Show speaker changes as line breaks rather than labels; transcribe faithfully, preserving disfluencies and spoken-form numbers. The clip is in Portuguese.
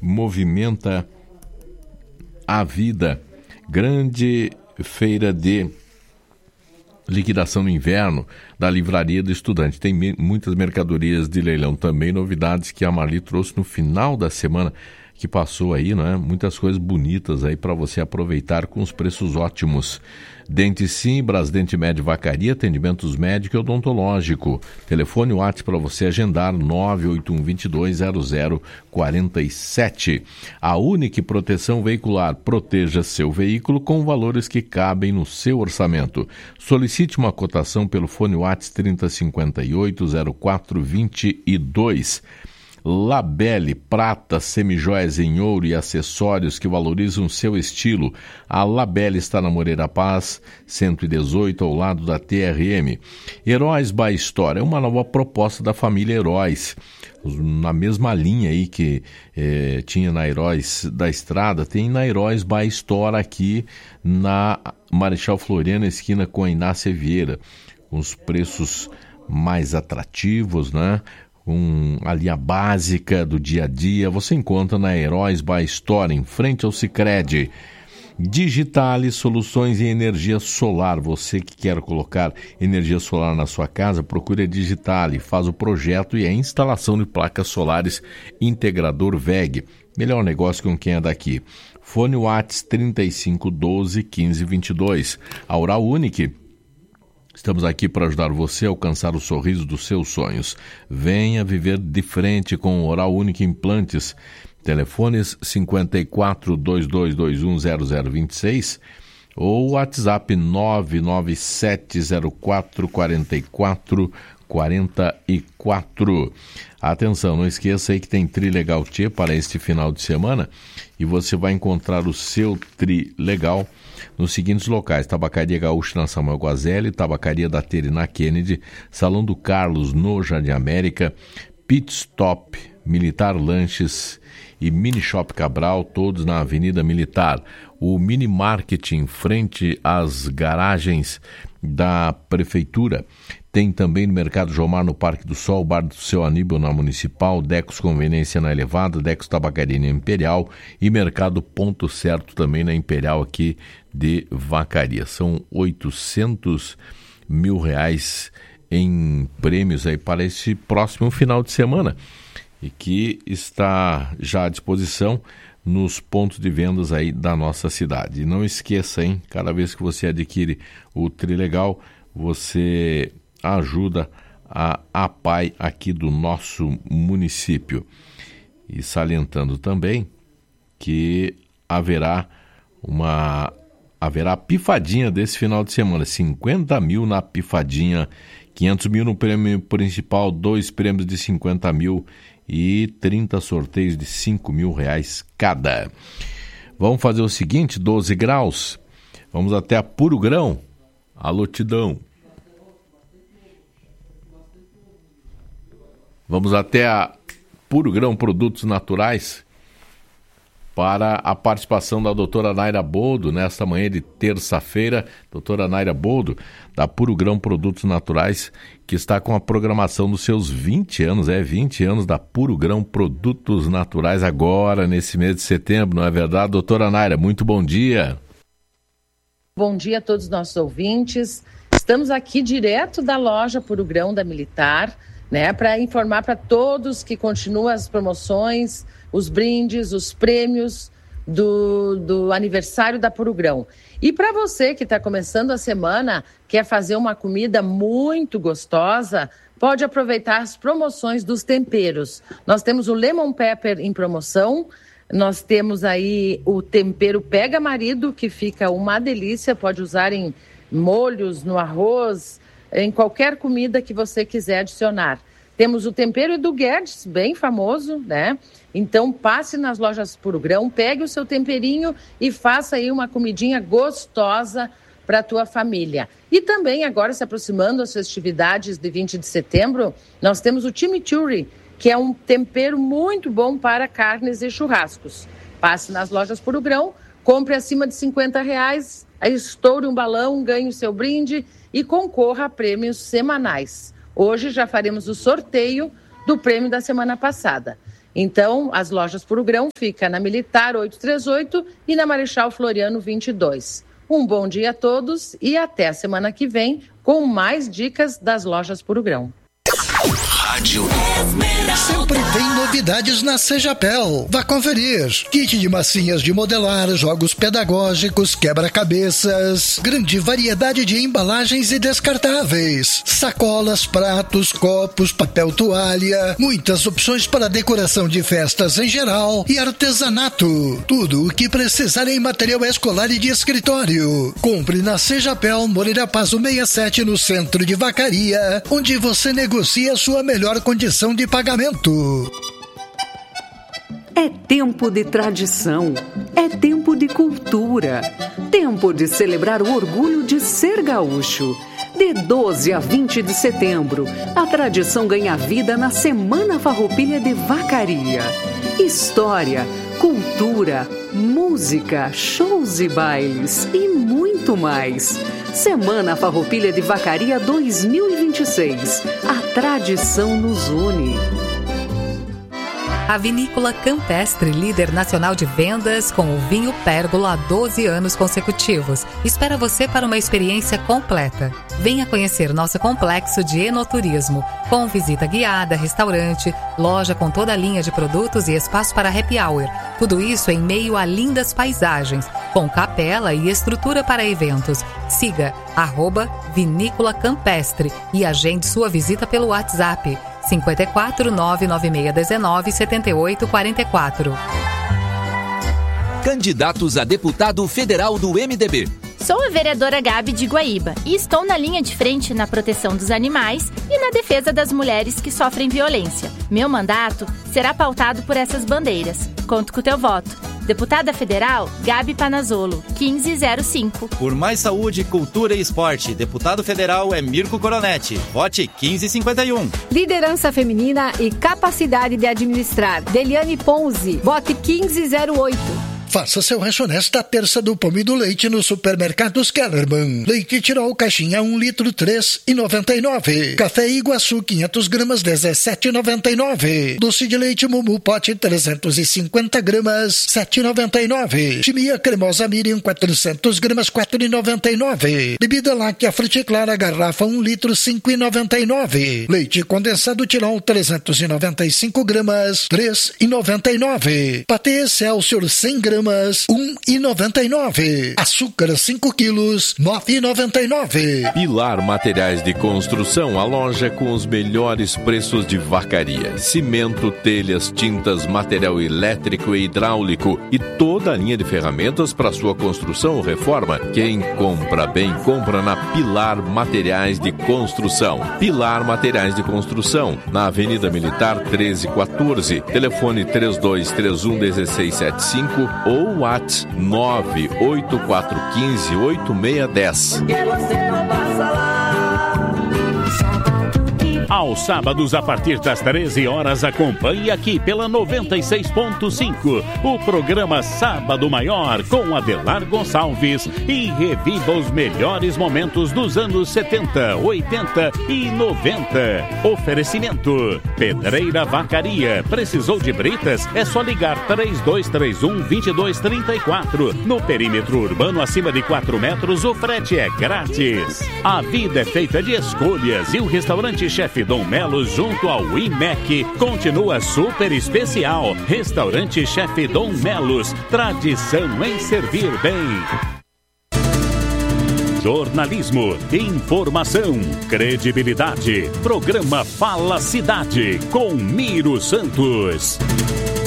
movimenta a vida. Grande feira de liquidação no inverno da Livraria do Estudante. Tem me- muitas mercadorias de leilão também, novidades que a Marli trouxe no final da semana que passou aí, não é? Muitas coisas bonitas aí para você aproveitar com os preços ótimos. Dente Sim, Brasdente Med Vacaria, atendimentos médico e odontológico. Telefone WhatsApp para você agendar nove oito um, dois dois zero zero quatro sete. A Unique Proteção Veicular, proteja seu veículo com valores que cabem no seu orçamento. Solicite uma cotação pelo fone WhatsApp trinta cinquenta e oito zero quatro vinte e dois. Labelle, prata, semijoias em ouro e acessórios que valorizam seu estilo. A Labelle está na Moreira Paz, cento e dezoito, ao lado da T R M. Heróis by Store é uma nova proposta da família Heróis. Na mesma linha aí que eh, tinha na Heróis da Estrada, tem na Heróis by Store aqui na Marechal Floriano, esquina com a Inácia Vieira. Com os preços mais atrativos, né? Com a linha básica do dia a dia, você encontra na Heróis by Store, em frente ao Sicredi. Digitale, soluções em energia solar. Você que quer colocar energia solar na sua casa, procure a Digitale, faz o projeto e a instalação de placas solares Integrador V E G. Melhor negócio com quem é daqui. Fone WhatsApp trinta e cinco doze quinze vinte e dois. A Oral Unique. Estamos aqui para ajudar você a alcançar o sorriso dos seus sonhos. Venha viver de frente com o Oral Unique Implantes. Telefones cinquenta e quatro, dois dois dois um, zero zero dois seis ou WhatsApp nove nove sete zero quatro quatro quatro quatro quatro. Atenção, não esqueça aí que tem Trilegal Tchê para este final de semana e você vai encontrar o seu Trilegal nos seguintes locais: Tabacaria Gaúcha na Samuel Guazelli, Tabacaria da Tere na Kennedy, Salão do Carlos no Jardim América, Pit Stop, Militar Lanches e Mini Shop Cabral, todos na Avenida Militar. O Mini Market em frente às garagens da Prefeitura. Tem também no Mercado Jomar, no Parque do Sol, Bar do Seu Aníbal na Municipal, Decos Conveniência na Elevada, Decos Tabacaria na Imperial e Mercado Ponto Certo também na Imperial aqui de Vacaria. São oitocentos mil reais em prêmios aí para esse próximo final de semana e que está já à disposição nos pontos de vendas aí da nossa cidade. E não esqueça, hein, cada vez que você adquire o Trilegal, você ajuda a APAI aqui do nosso município. E salientando também que haverá uma haverá pifadinha desse final de semana, cinquenta mil na pifadinha, quinhentos mil no prêmio principal, dois prêmios de cinquenta mil e trinta sorteios de cinco mil reais cada. Vamos fazer o seguinte, doze graus, vamos até a Puro Grão, a Lotidão. Vamos até a Puro Grão Produtos Naturais para a participação da doutora Naira Boldo nesta manhã de terça-feira. Doutora Naira Boldo, da Puro Grão Produtos Naturais, que está com a programação dos seus vinte anos, é vinte anos da Puro Grão Produtos Naturais agora, nesse mês de setembro, não é verdade? Doutora Naira, muito bom dia.
Bom dia a todos os nossos ouvintes. Estamos aqui direto da loja Puro Grão da Militar, né, para informar para todos que continuam as promoções, os brindes, os prêmios do, do aniversário da Puro Grão. E para você que está começando a semana, quer fazer uma comida muito gostosa, pode aproveitar as promoções dos temperos. Nós temos o Lemon Pepper em promoção, nós temos aí o tempero Pega Marido, que fica uma delícia, pode usar em molhos, no arroz, em qualquer comida que você quiser adicionar. Temos o tempero do Guedes, bem famoso, né? Então passe nas lojas Puro Grão, pegue o seu temperinho e faça aí uma comidinha gostosa para a tua família. E também agora, se aproximando as festividades de vinte de setembro, nós temos o Chimichurri, que é um tempero muito bom para carnes e churrascos. Passe nas lojas Puro Grão, compre acima de cinquenta reais, estoure um balão, ganhe o seu brinde e concorra a prêmios semanais. Hoje já faremos o sorteio do prêmio da semana passada. Então, as lojas Puro Grão ficam na Militar oitocentos e trinta e oito e na Marechal Floriano vinte e dois. Um bom dia a todos e até a semana que vem com mais dicas das lojas Puro Grão.
Rádio
Sempre tem novidades na Sejapel. Vá conferir. Kit de massinhas de modelar, jogos pedagógicos, quebra-cabeças, grande variedade de embalagens e descartáveis, sacolas, pratos, copos, papel toalha, muitas opções para decoração de festas em geral e artesanato. Tudo o que precisar em material escolar e de escritório. Compre na Sejapel, Moreira Pazo sessenta e sete, no centro de Vacaria, onde você negocia sua melhor condição de pagamento.
É tempo de tradição, é tempo de cultura, tempo de celebrar o orgulho de ser gaúcho. De doze a vinte de setembro, a tradição ganha vida na Semana Farroupilha de Vacaria. História, cultura, música, shows e bailes e muito mais. Semana Farroupilha de Vacaria dois mil e vinte e seis. A tradição nos une.
A Vinícola Campestre, líder nacional de vendas com o vinho Pérgola há doze anos consecutivos, espera você para uma experiência completa. Venha conhecer nosso complexo de enoturismo, com visita guiada, restaurante, loja com toda a linha de produtos e espaço para happy hour. Tudo isso em meio a lindas paisagens, com capela e estrutura para eventos. Siga arroba Vinícola Campestre e agende sua visita pelo WhatsApp cinco quatro nove nove seis um nove sete oito quatro quatro.
Candidatos a deputado federal do M D B.
Sou a vereadora Gabi de Guaíba e estou na linha de frente na proteção dos animais e na defesa das mulheres que sofrem violência. Meu mandato será pautado por essas bandeiras. Conto com o teu voto. Deputada Federal, Gabi Panazzolo, quinze zero cinco.
Por mais saúde, cultura e esporte, deputado federal é Mirko Coronetti. Vote quinze cinquenta e um.
Liderança feminina e capacidade de administrar, Deliane Ponzi. Vote quinze zero oito.
Faça seu rancho nesta terça do pão e do leite no Supermercados Kellerman. Leite Tirol, caixinha um litro, três reais e noventa e nove centavos. Café Iguaçu, quinhentas gramas, dezessete reais e noventa e nove centavos. Doce de leite Mumu, pote, trezentas e cinquenta gramas, sete reais e noventa e nove centavos. Chimia cremosa Miriam, quatrocentas gramas, quatro reais e noventa e nove centavos. Bebida láctea Fruticlara, garrafa um litro, cinco reais e noventa e nove centavos. Leite condensado Tirol, trezentas e noventa e cinco gramas, três reais e noventa e nove centavos. Patê Excelsior, cem gramas, um reais e noventa e nove centavos. Açúcar cinco quilos, nove reais e noventa e nove centavos.
Pilar Materiais de Construção, a loja com os melhores preços de Vacaria. Cimento, telhas, tintas, material elétrico e hidráulico e toda a linha de ferramentas para sua construção ou reforma. Quem compra bem, compra na Pilar Materiais de Construção. Pilar Materiais de Construção, na Avenida Militar treze quatorze. Telefone três dois três um, um seis sete cinco ou WhatsApp nove oito quatro um cinco, oito seis um zero.
Aos sábados, a partir das treze horas, acompanhe aqui pela noventa e seis ponto cinco o programa Sábado Maior com Adelar Gonçalves e reviva os melhores momentos dos anos setenta, oitenta e noventa. Oferecimento: Pedreira Vacaria. Precisou de britas? É só ligar três dois três um, dois dois três quatro. No perímetro urbano acima de quatro metros, o frete é grátis. A vida é feita de escolhas e o restaurante Chefe Dom Melo, junto ao I M E C, continua super especial. Restaurante Chefe Dom Melos, tradição em servir bem. Jornalismo, informação, credibilidade. Programa Fala Cidade, com Miro Santos.